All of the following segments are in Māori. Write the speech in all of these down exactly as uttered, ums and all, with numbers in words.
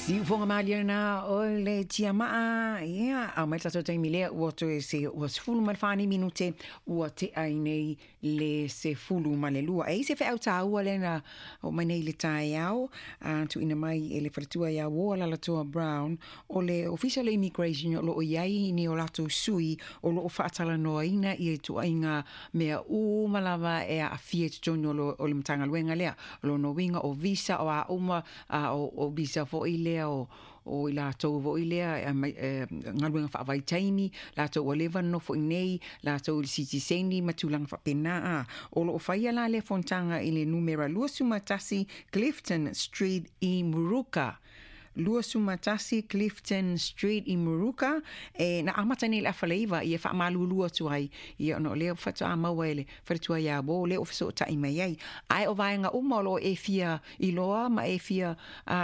Si fonga malia na o le tia maa ia a mai tato tai mile o to se o fulu mal fani minute o te ai nei le se fulu male lua e se fe au ta o le na o mai nei le tai au a tu ina mai e le fretua ia o la la toa Brown o le official immigration o lo iai ni o lato sui o lo fatala no ina i tu ainga mea u malava e a fie tonyo lo o le mtanga luenga lea lo no winga o visa o a uma o o visa fo ile o o la to vo ilea ngalwenga fa vai taimi la to oleva no fo nei la to siti sendi matulang fa pena o lo fa la le fontanga ile numero luasumatasi Clifton Street i Muruka Luasumatasi Clifton Street i Muruka e na amata ni la faleva ia fa malulu tu ai ia no le fa ta mawele fa tu ia bo le ofso ta i mai ai ai o vainga o molo e fia i loa ma e fia a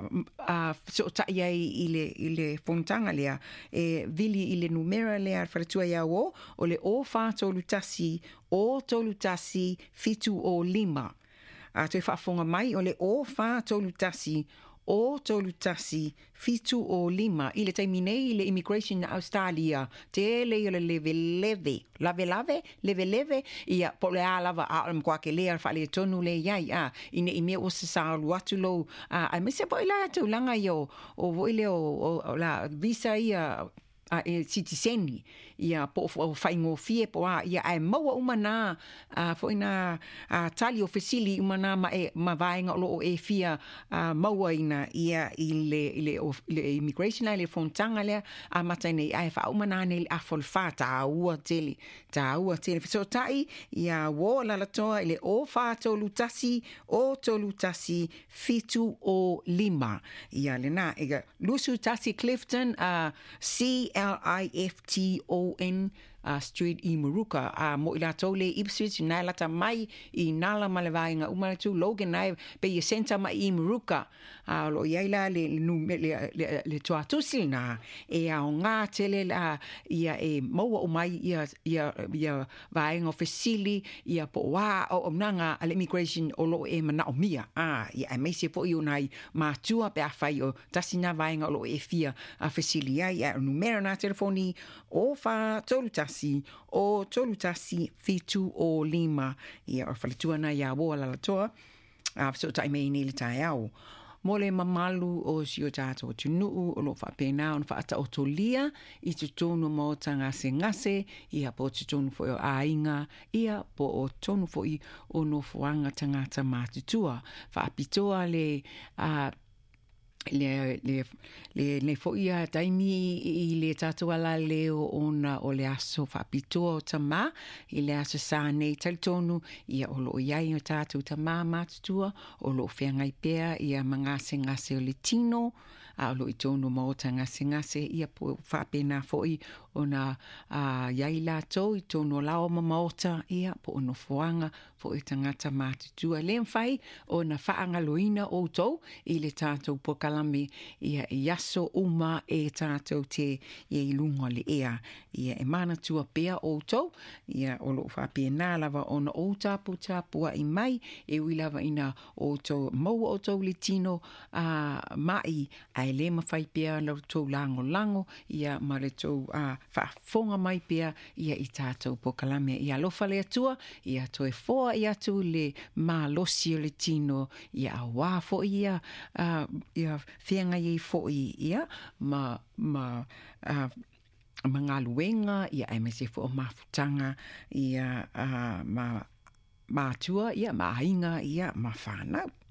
a so ta ia ile ile fontanga lea e vili ile numero lea fa tu ia o o le o fa to lutasi o to lutasi fitu o lima a te fa fonga mai o le o fa to lutasi o tolutasi fitu o lima ile taiminei le immigration na Australia te le le leve leve lave lave leve leve ia po le alava a kwa ke le fa le tonu le yai a ine ime o se sa luatulo a me se poi la tu langa yo o voile o la visa ia a e citizeni ia po o faingo fie po a ia ai maua umana a fo ina a tali ofisili umana ma e ma vainga lo e fia a maua ina ia ile ile ile immigration ile fontanga le a matane ai fa umana ne a folfata ua tele ta ua tele so tai ia wo la la toa ile o fa to lutasi o to lutasi fitu o lima ia le na ega lusu tasi Clifton a C L I F T O N uh, Street i Muruka a uh, mo ila tole Ipswich na lata mai i nala malevainga umana tu Logan nai pe i senta mai i Muruka a uh, lo yaila le nu le le, le toa tusil na e a nga tele la ia e mo o mai ia ia ia vainga ofisili ia po wa o nanga al immigration o lo e mana o mia a ia e mai se po i unai ma tua pe afai o tasina vainga lo e fia a ofisili ia numero na telefoni o fa tolutasi o tolutasi fitu o lima ia o faletua na ia bo la toa a so tai mai ni le tai au mole mamalu o sio tato tunu o lo fa pena on fa ata otolia i tu tonu mo tanga se ngase ia po tu tonu fo ainga ia po o tonu fo i o no fuanga tanga ta matutua fa pitoa le a le le le le foia taimi i le tatu ala leo ona o le aso fa pito tama i le aso sa nei taltonu ia o lo iai o tatu tama matutua o lo fenga i pea ia mangase ngase o le tino a lo itonu mo tanga ngase ia po fa pena foi ona a iai la to itonu lao mamota ia po no foanga fo itangata matutua le fai ona fa angaloina o to i le tatu po kalame ia yaso uma e tato te ia lunga le ea ia e mana tua pea o to ia o lo fa pena lava ona o tapu tapu i mai e wilava ina o to mo o to litino a mai ai le mafai pea lo to lango lango ia mare to a fa fonga mai pea ia i tato po kalame ia lo fa le tua ia to e fo ia tu le ma lo si le tino ia wa fo ia a ia fianga i fo ia ma ma a mga luenga ia M S F o mafutanga ia a ma ma tua ia ma inga ia ma fana